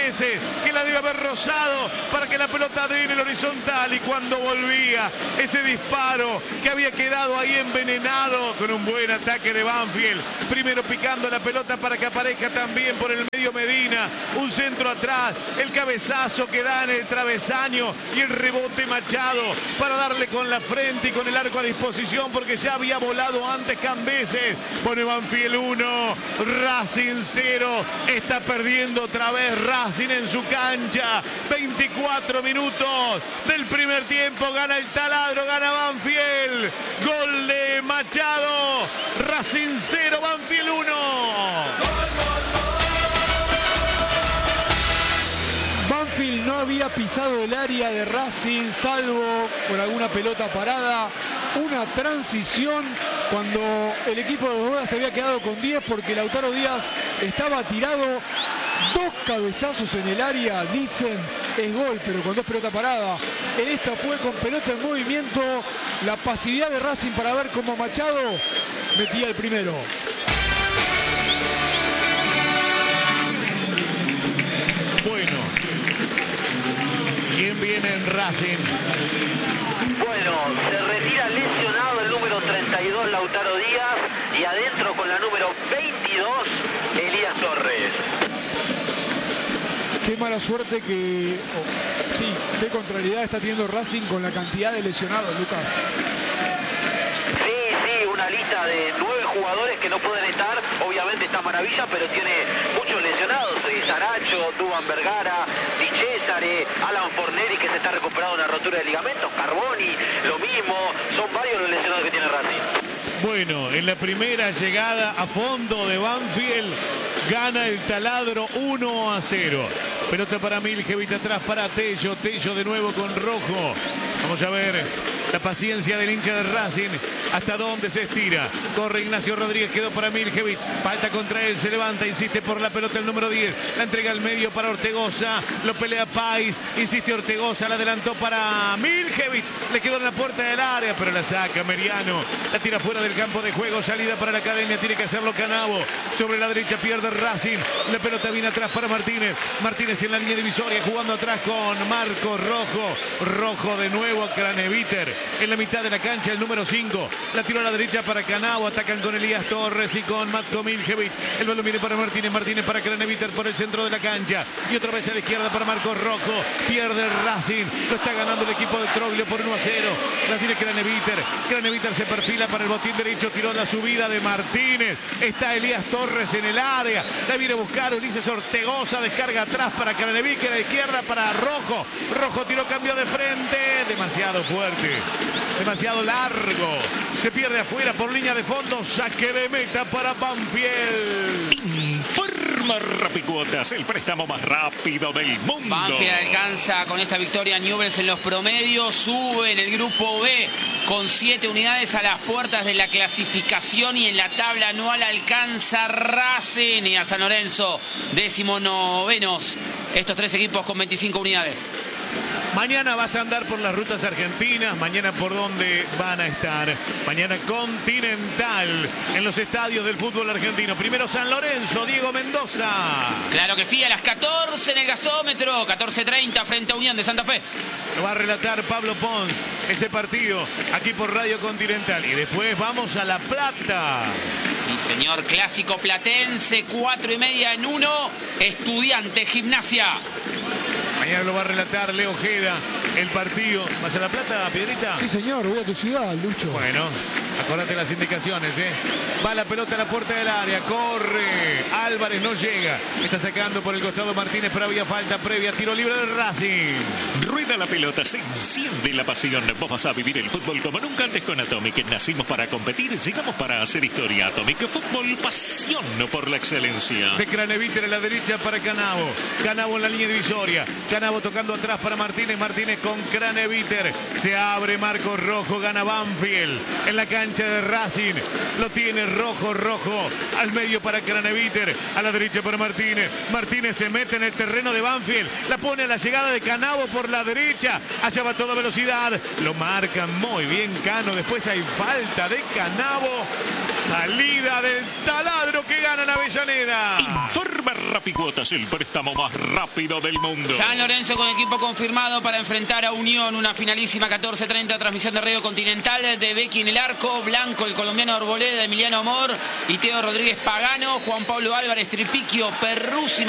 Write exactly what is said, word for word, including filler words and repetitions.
veces que la debe haber rozado para que la pelota dé en el horizontal, y cuando volvía ese disparo que había quedado ahí envenenado con un buen ataque de Banfield, primero picando la pelota para que aparezca también por el medio Medina, un centro atrás, el cabezazo que da en el travesaño y el rebote Machado para darle con la frente y con el arco a disposición, porque ya había volado antes Cambeses. Pone Banfield uno, Racing cero, está perdiendo otra vez Racing en su cancha. veinticuatro minutos del primer tiempo, gana el Taladro, gana Banfield, gol de Machado, Racing cero, Banfield uno. Banfield no había pisado el área de Racing, salvo por alguna pelota parada. Una transición cuando el equipo de Boda se había quedado con diez, porque Lautaro Díaz estaba tirado. Dos cabezazos en el área, dicen, es gol, pero con dos pelotas paradas. En esta fue con pelota en movimiento. La pasividad de Racing para ver cómo Machado metía el primero. Bueno, ¿quién viene en Racing? Bueno, se retira lesionado el número treinta y dos, Lautaro Díaz, y adentro con la número veintidós, Elías Torres. Qué mala suerte que... Oh, sí, qué contrariedad está teniendo Racing con la cantidad de lesionados, Lucas. Sí, sí, una lista de nueve jugadores que no pueden estar. Obviamente está Maravilla, pero tiene muchos lesionados. Saracho, Duván Vergara, Di Cesare, Alan Forneri, que se está recuperando una rotura de ligamentos, Carboni, lo mismo. Son varios los lesionados que tiene Racing. Bueno, en la primera llegada a fondo de Banfield, gana el Taladro uno a cero. Pelota para Miljevic, atrás para Tello. Tello de nuevo con Rojo. Vamos a ver la paciencia del hincha de Racing, hasta dónde se estira. Corre Ignacio Rodríguez, quedó para Miljevic. Falta contra él, se levanta, insiste por la pelota el número diez. La entrega al medio para Ortegoza. Lo pelea Pais, insiste Ortegoza, la adelantó para Miljevic. Le quedó en la puerta del área, pero la saca Meriano. La tira fuera del campo de juego. Salida para la academia, tiene que hacerlo Canavo. Sobre la derecha pierde Racing. La pelota viene atrás para Martínez. Martínez en la línea divisoria, jugando atrás con Marcos Rojo. Rojo de nuevo a Craneviter. En la mitad de la cancha el número cinco. La tiró a la derecha para Canavo. Atacan con Elías Torres y con Matko Miljevic. El balón viene para Martínez. Martínez para Craneviter por el centro de la cancha. Y otra vez a la izquierda para Marcos Rojo. Pierde Racing. Lo está ganando el equipo de Troglio por uno a cero. La tiene Craneviter. Craneviter se perfila para el botín derecho. Tiró la subida de Martínez. Está Elías Torres en el área. La viene a buscar Ulises Ortegoza. Descarga atrás para Craneviter. A la izquierda para Rojo. Rojo tiró, cambio de frente. Demasiado fuerte. Demasiado largo. Se pierde afuera por línea de fondo. Saque de meta para Banfield. Informa Rapicuotas, el préstamo más rápido del mundo. Banfield alcanza con esta victoria Newell's en los promedios. Sube en el grupo B con siete unidades a las puertas de la clasificación, y en la tabla anual alcanza Racing y a San Lorenzo, décimo novenos. Estos tres equipos con veinticinco unidades. Mañana vas a andar por las rutas argentinas. Mañana por dónde van a estar. Mañana Continental en los estadios del fútbol argentino. Primero San Lorenzo, Diego Mendoza. Claro que sí, a las catorce en el gasómetro. catorce treinta frente a Unión de Santa Fe. Lo va a relatar Pablo Pons, ese partido aquí por Radio Continental. Y después vamos a La Plata. Sí, señor, clásico platense, cuatro y media en uno. Estudiante Gimnasia. Mañana lo va a relatar Leo Ojeda, el partido. ¿Vas a La Plata, Piedrita? Sí, señor, voy a tu ciudad, Lucho. Bueno, acordate las indicaciones, ¿eh? Va la pelota a la puerta del área, corre. Álvarez no llega. Está sacando por el costado Martínez, pero había falta previa. Tiro libre del Racing. Rueda la pelota, se enciende la pasión. Vos vas a vivir el fútbol como nunca antes con Atomic. Nacimos para competir, llegamos para hacer historia. Atomic Fútbol, pasión por la excelencia. De Craneviter a la derecha para Canavo. Canavo en la línea divisoria. Canavo tocando atrás para Martínez. Martínez con Craneviter. Se abre Marcos Rojo, gana Banfield. En la cancha cancha de Racing. Lo tiene Rojo, Rojo. Al medio para Craneviter. A la derecha para Martínez. Martínez se mete en el terreno de Banfield. La pone a la llegada de Canavo por la derecha. Allá va a toda velocidad. Lo marcan muy bien Cano. Después hay falta de Canavo. Salida del taladro que gana en Avellaneda. Informa Rapicuotas, el préstamo más rápido del mundo. San Lorenzo con equipo confirmado para enfrentar a Unión. Una finalísima catorce treinta, transmisión de Radio Continental. De Becky en el arco, Blanco, el colombiano Arboleda, Emiliano Amor y Teo Rodríguez Pagano. Juan Pablo Álvarez, Tripiquio, Perruzzi.